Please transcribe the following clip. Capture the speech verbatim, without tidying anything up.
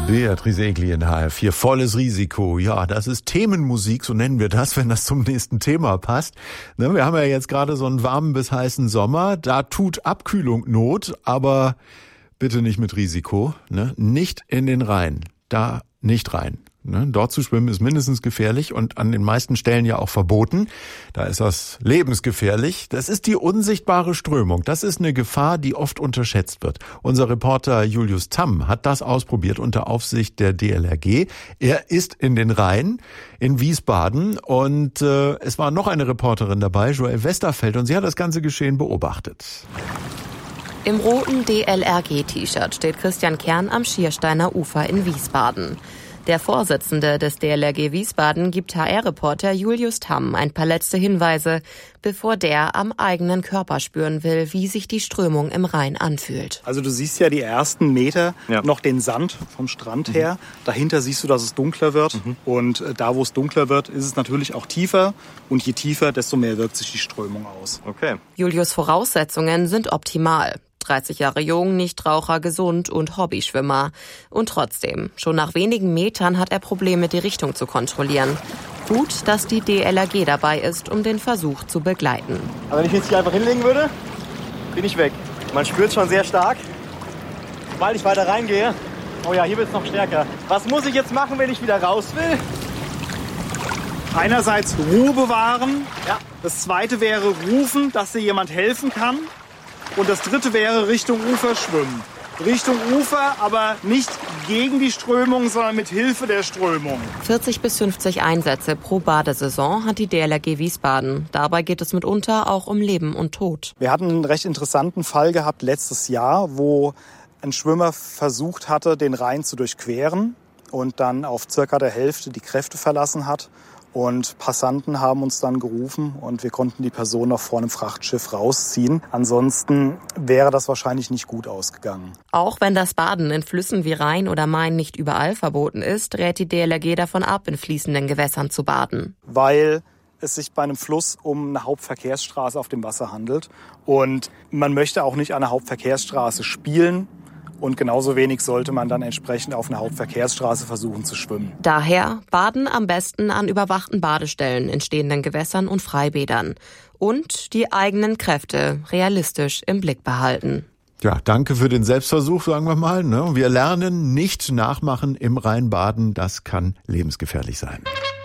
Beatrice Egli in H R vier, volles Risiko. Ja, das ist Themenmusik, so nennen wir das, wenn das zum nächsten Thema passt. Ne, wir haben ja jetzt gerade so einen warmen bis heißen Sommer. Da tut Abkühlung Not, aber bitte nicht mit Risiko. Ne? Nicht in den Rhein. Da nicht rein. Ne, dort zu schwimmen ist mindestens gefährlich und an den meisten Stellen ja auch verboten. Da ist das lebensgefährlich. Das ist die unsichtbare Strömung. Das ist eine Gefahr, die oft unterschätzt wird. Unser Reporter Julius Tamm hat das ausprobiert unter Aufsicht der D L R G. Er ist in den Rhein in Wiesbaden und äh, es war noch eine Reporterin dabei, Joelle Westerfeld, und sie hat das ganze Geschehen beobachtet. Im roten D L R G-T-Shirt steht Christian Kern am Schiersteiner Ufer in Wiesbaden. Der Vorsitzende des D L R G Wiesbaden gibt H R-Reporter Julius Tamm ein paar letzte Hinweise, bevor der am eigenen Körper spüren will, wie sich die Strömung im Rhein anfühlt. Also du siehst ja die ersten Meter ja. noch den Sand vom Strand her. Mhm. Dahinter siehst du, dass es dunkler wird. Mhm. Und da, wo es dunkler wird, ist es natürlich auch tiefer. Und je tiefer, desto mehr wirkt sich die Strömung aus. Okay. Julius' Voraussetzungen sind optimal. dreißig Jahre jung, Nichtraucher, gesund und Hobbyschwimmer. Und trotzdem, schon nach wenigen Metern hat er Probleme, die Richtung zu kontrollieren. Gut, dass die D L R G dabei ist, um den Versuch zu begleiten. Aber wenn ich jetzt hier einfach hinlegen würde, bin ich weg. Man spürt es schon sehr stark. Sobald ich weiter reingehe, oh ja, hier wird es noch stärker. Was muss ich jetzt machen, wenn ich wieder raus will? Einerseits Ruhe bewahren. Ja. Das zweite wäre rufen, dass dir jemand helfen kann. Und das dritte wäre Richtung Ufer schwimmen. Richtung Ufer, aber nicht gegen die Strömung, sondern mit Hilfe der Strömung. vierzig bis fünfzig Einsätze pro Badesaison hat die D L R G Wiesbaden. Dabei geht es mitunter auch um Leben und Tod. Wir hatten einen recht interessanten Fall gehabt letztes Jahr, wo ein Schwimmer versucht hatte, den Rhein zu durchqueren und dann auf circa der Hälfte die Kräfte verlassen hat. Und Passanten haben uns dann gerufen und wir konnten die Person noch vor einem Frachtschiff rausziehen. Ansonsten wäre das wahrscheinlich nicht gut ausgegangen. Auch wenn das Baden in Flüssen wie Rhein oder Main nicht überall verboten ist, rät die D L R G davon ab, in fließenden Gewässern zu baden. Weil es sich bei einem Fluss um eine Hauptverkehrsstraße auf dem Wasser handelt. Und man möchte auch nicht an der Hauptverkehrsstraße spielen. Und genauso wenig sollte man dann entsprechend auf einer Hauptverkehrsstraße versuchen zu schwimmen. Daher baden am besten an überwachten Badestellen in stehenden Gewässern und Freibädern. Und die eigenen Kräfte realistisch im Blick behalten. Ja, danke für den Selbstversuch, sagen wir mal. Ne? Wir lernen, nicht nachmachen im Rhein baden. Das kann lebensgefährlich sein.